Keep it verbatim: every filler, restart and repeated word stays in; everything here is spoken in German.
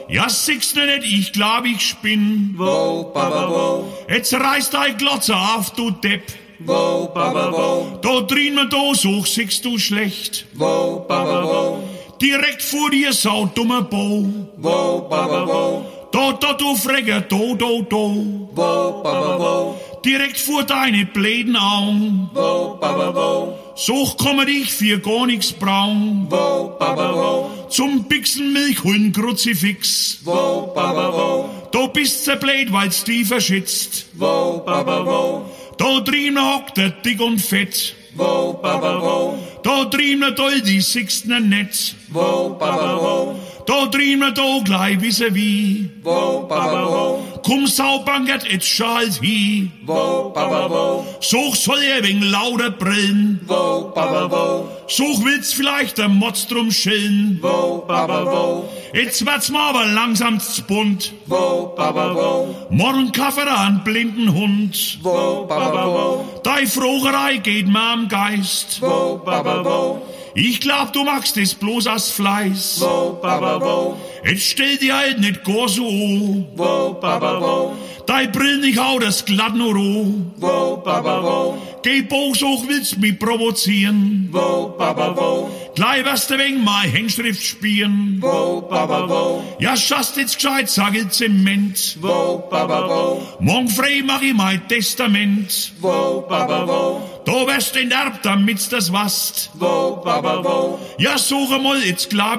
Ja, siehst du nicht, ich glaub, ich spinn. Wo, Baba, wo? Jetzt reißt dein Glotze auf, du Depp. Wo, Baba, wo? Da drin wir da so, siehst du schlecht. Wo, Baba, wo? Direkt vor dir, sau dummer Bo. Wo, Baba, wo? Da, da, du Fregger, do, do, do. Wo, Baba, wo? Direkt vor deine bläden Augen. Wo, Baba, wo? So komme dich für gar nix braun. Wo, Baba, wo? Zum Bixen Milch holen Kruzifix. Wo, Baba, wo? Da bist zerblät, weil's die verschätzt. Wo, Baba, wo? Da drinnen hockt der dick und fett. Wo, Baba, wo? Da drinnen doll die Sixten net. Wo, Baba, wo? Da drinnen da gleich wisse wie. Wo, Baba, wo? Komm saubankert, et schalt hi. Wo, Baba, wo? Such soll ihr wegen lauter brillen. Wo, Baba, wo? Such willst vielleicht der Motz drum schillen. Wo, Baba, wo? Jetzt wird's mal aber langsam bunt. Wo, Baba, wo? Morgen Kaffee an blinden Hund. Wo, Baba, wo? Dei Frogerei geht mir am Geist. Wo, Baba, wo? Ich glaub, du magst es bloß aus Fleiß. Wo, Baba, wo? Jetzt stell dir halt nicht gar so an. Wo, Baba, wo? Dei Brill nicht hau das glatt nur roh. Wo, Baba, wo? Geh Boos hoch, willst mich provozieren. Wo, Baba, wo? Gleich wirst du wegen mein Hängschrift spielen. Wo, Baba, wo? Ja, schaust jetzt gescheit, sag ich Zement. Wo, Baba, wo? Morgen frei mach ich mein Testament. Wo, Baba, wo? Da wirst enterbt, damit's das wasst. Wo, Baba, wo? Ja, suche mal, jetzt glaub